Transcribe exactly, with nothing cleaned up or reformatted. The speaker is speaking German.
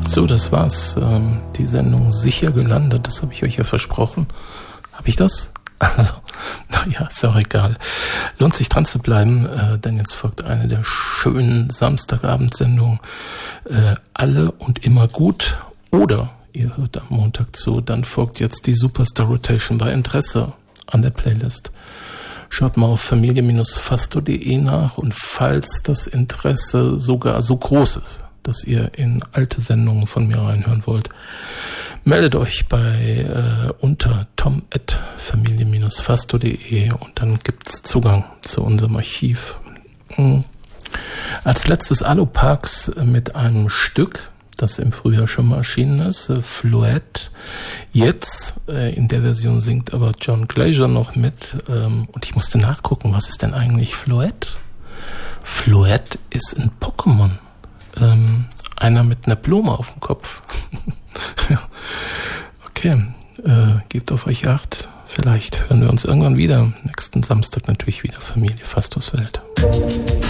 So, das war's. Ähm, die Sendung sicher gelandet, das habe ich euch ja versprochen. Habe ich das? Also, naja, ist auch egal. Lohnt sich dran zu bleiben, äh, denn jetzt folgt eine der schönen Samstagabendsendungen. Äh, alle und immer gut. Oder ihr hört am Montag zu, dann folgt jetzt die Superstar Rotation bei Interesse an der Playlist. Schaut mal auf familie Bindestrich fasto punkt de nach und falls das Interesse sogar so groß ist, dass ihr in alte Sendungen von mir reinhören wollt, meldet euch bei äh, unter tom at familie Bindestrich fasto punkt de und dann gibt's Zugang zu unserem Archiv. Hm. Als letztes Aluparks mit einem Stück, das im Frühjahr schon mal erschienen ist, äh, Fluette. Jetzt äh, in der Version singt aber John Glaser noch mit ähm, und ich musste nachgucken, was ist denn eigentlich Fluette? Fluette ist ein Pokémon. Ähm, einer mit einer Blume auf dem Kopf. Ja. Okay, äh, gebt auf euch Acht. Vielleicht hören wir uns irgendwann wieder. Nächsten Samstag natürlich wieder Familie Fastos Welt.